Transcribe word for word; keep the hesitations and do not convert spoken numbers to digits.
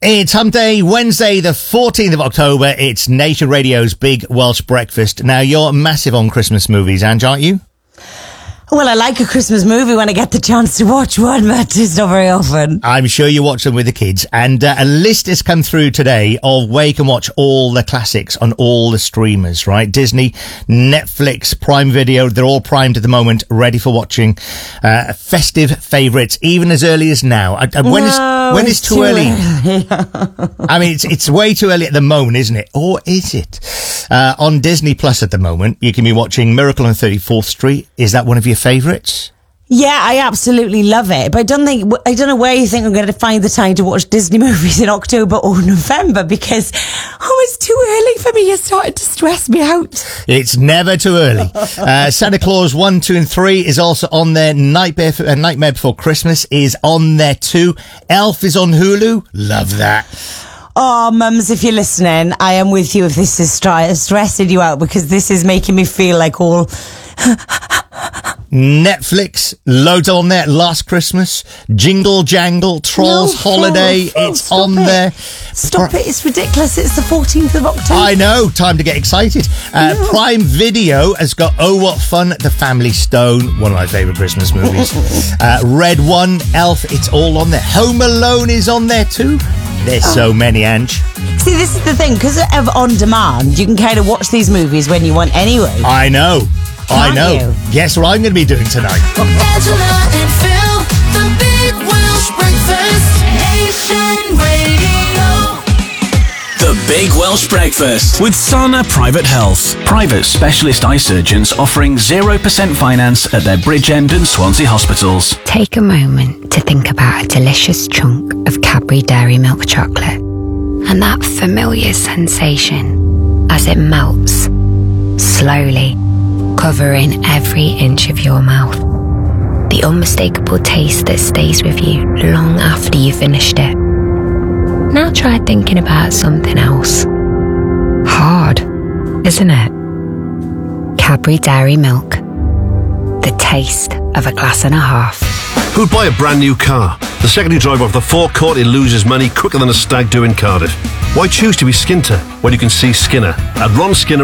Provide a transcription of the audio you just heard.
It's Hump Day, Wednesday, the fourteenth of October. It's Nation Radio's Big Welsh Breakfast. Now, you're massive on Christmas movies, Ange, aren't you? Well, I like a Christmas movie when I get the chance to watch one, but it's not very often. I'm sure you watch them with the kids. And uh, a list has come through today of where you can watch all the classics on all the streamers, right? Disney, Netflix, Prime Video, they're all primed at the moment, ready for watching. Uh, festive favourites, even as early as now. Uh, when, no, is, when is too, too early? early. I mean, it's it's way too early at the moment, isn't it? Or is it? Uh, on Disney Plus at the moment, you can be watching Miracle on thirty-fourth Street. Is that one of your favourites? Yeah, I absolutely love it. But I don't think, I don't know where you think I'm going to find the time to watch Disney movies in October or November because, oh, it's too early for me. You're starting to stress me out. It's never too early. uh, Santa Claus one, two and three is also on there. Nightmare, uh, Nightmare Before Christmas is on there too. Elf is on Hulu. Love that. Oh, mums, if you're listening, I am with you if this is stri- stressing you out because this is making me feel like all... Netflix, loads on there. Last Christmas, Jingle Jangle, Trolls No, Holiday, Phil, Phil, it's stop on it. there. Stop it, it's ridiculous. It's the fourteenth of October. I know, time to get excited. Uh, No. Prime Video has got Oh What Fun, The Family Stone, one of my favourite Christmas movies. uh, Red One, Elf, it's all on there. Home Alone is on there too. There's so many, Ange. See, this is the thing, because of on demand, you can kind of watch these movies when you want anyway. I know. I Can't know. you? Guess what I'm going to be doing tonight? Angela and Phil, the Big Welsh Breakfast, Nation Radio. The Big Welsh Breakfast with Sana Private Health. Private specialist eye surgeons offering zero percent finance at their Bridgend and Swansea hospitals. Take a moment to think about a delicious chunk of Cadbury Dairy Milk chocolate and that familiar sensation as it melts slowly, covering every inch of your mouth. The unmistakable taste that stays with you long after you've finished it. Now try thinking about something else. Hard, isn't it? Cadbury Dairy Milk. The taste of a glass and a half. Who'd buy a brand new car? The second you drive off the forecourt, he loses money quicker than a stag do in Cardiff. Why choose to be Skinter when you can see Skinner at Ron Skinner